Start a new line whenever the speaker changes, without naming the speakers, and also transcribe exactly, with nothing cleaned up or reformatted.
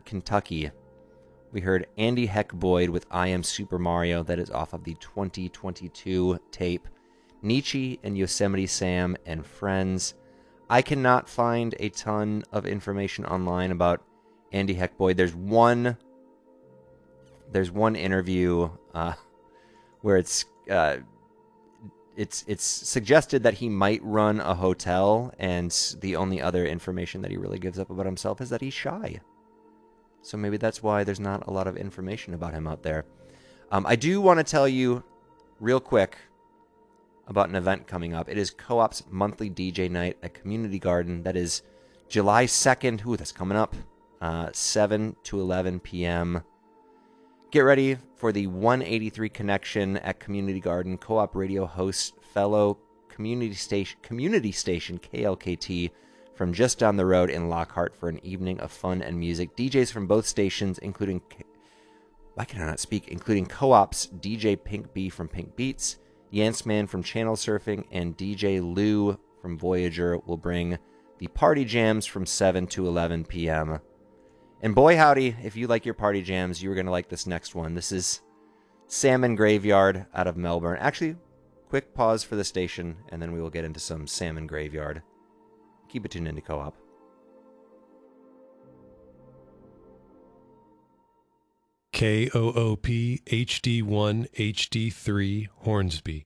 Kentucky, we heard Andy Heck Boyd with I Am Super Mario. That is off of the twenty twenty-two tape. Nietzsche and Yosemite Sam and Friends. I cannot find a ton of information online about Andy Heck Boyd. There's one, there's one interview uh, where it's uh, it's it's suggested that he might run a hotel, and the only other information that he really gives up about himself is that he's shy. So maybe that's why there's not a lot of information about him out there. Um, I do want to tell you real quick about an event coming up. It is Co-op's monthly D J night at Community Garden. That is July second. Ooh, that's coming up. Uh, seven to eleven p.m. Get ready for the one eighty-three Connection at Community Garden. Co-op radio hosts fellow community station, community station K L K T from just down the road in Lockhart for an evening of fun and music. D Js from both stations, including... Why can I not speak? Including Co-op's D J Pink B from Pink Beats, Yansman from Channel Surfing, and D J Lou from Voyager will bring the party jams from seven to eleven p.m. And boy howdy, if you like your party jams, you're going to like this next one. This is Salmon Graveyard out of Melbourne. Actually, quick pause for the station, and then we will get into some Salmon Graveyard. Keep it tuned into Co-op.
K O O P H D one H D three Hornsby.